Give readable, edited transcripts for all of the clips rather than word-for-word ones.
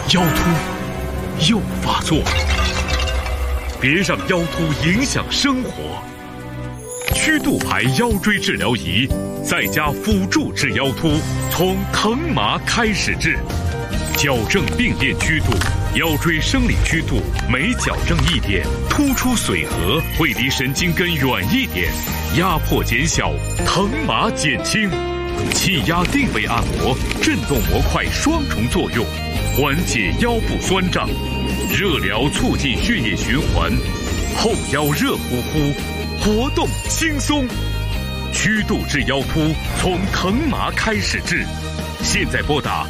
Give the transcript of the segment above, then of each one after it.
腰突又发作了，别让腰突影响生活。曲度牌腰椎治疗仪再加辅助治腰突，从疼麻开始治，矫正病变曲度。腰椎生理曲度每矫正一点，突出髓核会离神经根远一点，压迫减小，疼麻减轻。气压定位按摩，震动模块双重作用，缓解腰部酸胀，热疗促进血液循环，后腰热乎乎，活动轻松。曲度治腰突，从疼麻开始治。现在拨打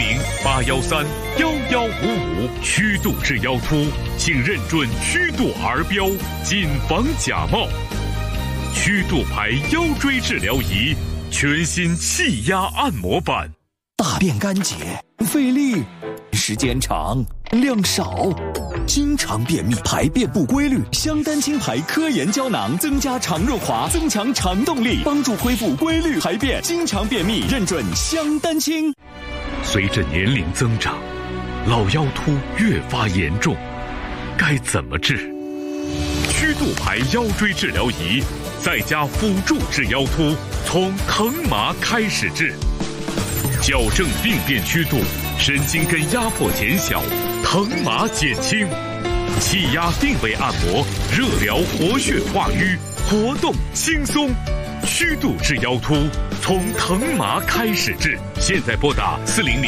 400-813-1155，曲度治腰突，请认准曲度儿标，谨防假冒。曲度牌腰椎治疗仪，全新气压按摩版。 大便干结，费力，时间长，量少，经常便秘，排便不规律。香丹清排科研胶囊增加肠润滑，增强肠动力，帮助恢复规律排便。经常便秘，认准香丹清。 随着年龄增长，老腰突越发严重，该怎么治？曲度牌腰椎治疗仪再加辅助治腰突，从疼麻开始治，矫正病变曲度，神经根压迫减小，疼麻减轻。气压定位按摩，热疗活血化瘀，活动轻松。曲度治腰突，从疼麻开始治。现在拨打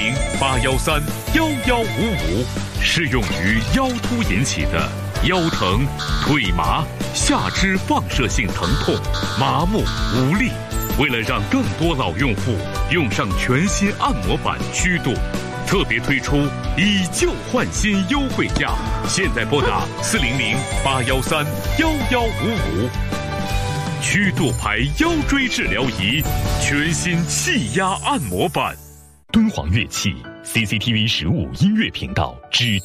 400-813-1155，适用于腰突引起的腰疼、腿麻、下肢放射性疼痛、麻木无力。为了让更多老用户用上全新按摩版曲度，特别推出以旧换新优惠价。现在拨打400-813-1155。曲度牌腰椎治疗仪，全新气压按摩版。敦煌乐器 CCTV 15音乐频道之